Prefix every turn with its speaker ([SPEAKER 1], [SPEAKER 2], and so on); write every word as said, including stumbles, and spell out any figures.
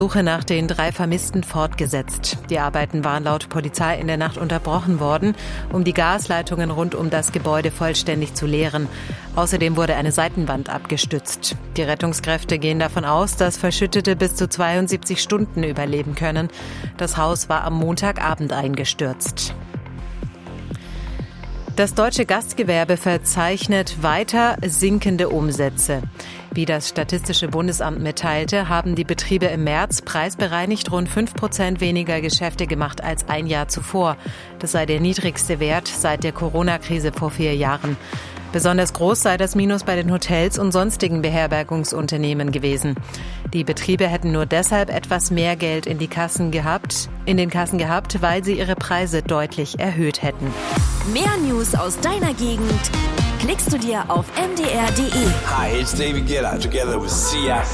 [SPEAKER 1] Suche nach den drei Vermissten fortgesetzt. Die Arbeiten waren laut Polizei in der Nacht unterbrochen worden, um die Gasleitungen rund um das Gebäude vollständig zu leeren. Außerdem wurde eine Seitenwand abgestützt. Die Rettungskräfte gehen davon aus, dass Verschüttete bis zu zweiundsiebzig Stunden überleben können. Das Haus war am Montagabend eingestürzt. Das deutsche Gastgewerbe verzeichnet weiter sinkende Umsätze. Wie das Statistische Bundesamt mitteilte, haben die Betriebe im März preisbereinigt rund fünf Prozent weniger Geschäfte gemacht als ein Jahr zuvor. Das sei der niedrigste Wert seit der Corona-Krise vor vier Jahren. Besonders groß sei das Minus bei den Hotels und sonstigen Beherbergungsunternehmen gewesen. Die Betriebe hätten nur deshalb etwas mehr Geld in die Kassen gehabt, in den Kassen gehabt, weil sie ihre Preise deutlich erhöht hätten.
[SPEAKER 2] Mehr News aus deiner Gegend klickst du dir auf m d r punkt d e.
[SPEAKER 3] Hi, it's David Guetta together with Sia.